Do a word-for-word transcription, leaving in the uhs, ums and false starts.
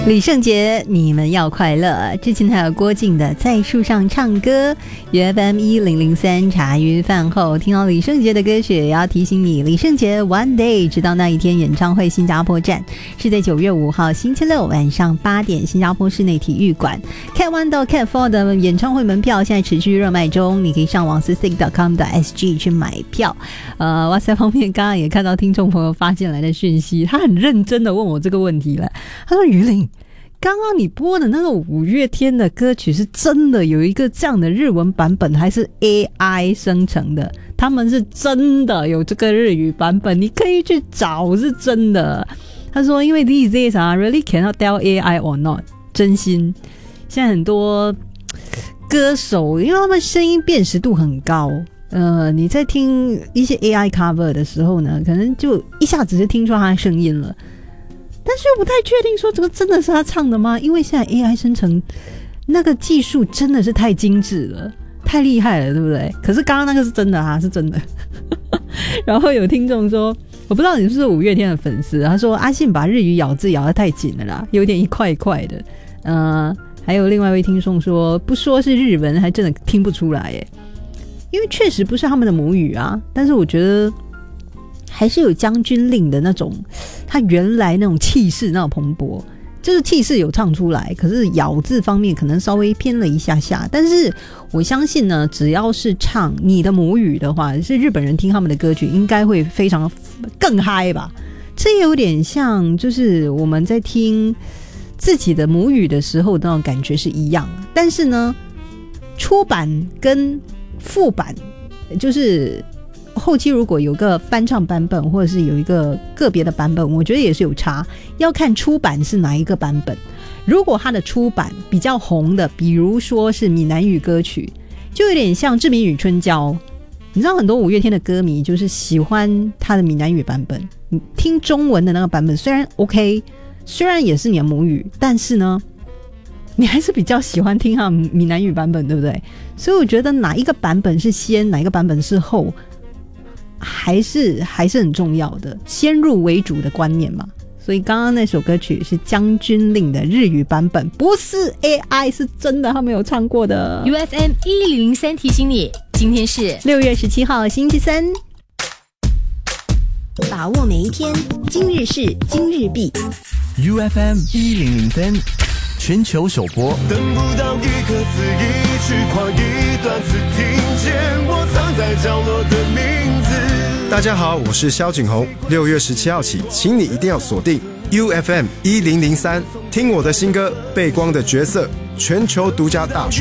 李圣杰，你们要快乐。之前还有郭靖的在树上唱歌。 U F M 一零零三茶余饭后听到李圣杰的歌曲，也要提醒你，李圣杰 One Day 直到那一天演唱会新加坡站是在九月五号星期六晚上八点，新加坡室内体育馆。 Cat One 到 Cat Four 的演唱会门票现在持续热卖中，你可以上网 c i c 点 com 的 S G 去买票。呃，哇塞，方面刚刚也看到听众朋友发进来的讯息，他很认真的问我这个问题了。他说：于玲，刚刚你播的那个五月天的歌曲是真的有一个这样的日文版本，还是 A I 生成的？他们是真的有这个日语版本，你可以去找，是真的。他说因为 these days I really cannot tell A I or not， 真心现在很多歌手因为他们声音辨识度很高，呃，你在听一些 A I cover 的时候呢，可能就一下子就听出他的声音了，但是又不太确定说这个真的是他唱的吗？因为现在 A I 生成那个技术真的是太精致了，太厉害了，对不对？可是刚刚那个是真的啊，是真的。然后有听众说，我不知道你是不是五月天的粉丝，他说阿信把日语咬字咬得太紧了啦，有点一块一块的。呃，还有另外一位听众说，不说是日文还真的听不出来耶，因为确实不是他们的母语啊，但是我觉得还是有将军令的那种，他原来那种气势，那种蓬勃，就是气势有唱出来，可是咬字方面可能稍微偏了一下下。但是我相信呢，只要是唱你的母语的话，是日本人听他们的歌曲，应该会非常更嗨吧。这有点像，就是我们在听自己的母语的时候那种感觉是一样，但是呢，出版跟副版就是后期如果有个翻唱版本，或者是有一个个别的版本，我觉得也是有差，要看出版是哪一个版本。如果它的出版比较红的，比如说是闽南语歌曲，就有点像志明与春娇，你知道很多五月天的歌迷就是喜欢他的闽南语版本，你听中文的那个版本虽然 OK， 虽然也是你的母语，但是呢你还是比较喜欢听他的闽南语版本，对不对？所以我觉得哪一个版本是先，哪一个版本是后，还是还是很重要的，先入为主的观念嘛。所以刚刚那首歌曲是将军令的日语版本，不是 A I， 是真的他们有唱过的。 U F M 一零零三提醒你，今天是六月十七号星期三， 把握每一天，今日事今日毕。 U F M 一零零三全球首播。 等不到一颗字，一句话，一段词，听见我藏在角落的名字。 大家好，我是萧景宏。六月十七号起，请你一定要锁定 U F M 一零零三，听我的新歌《背光的角色》全球独家大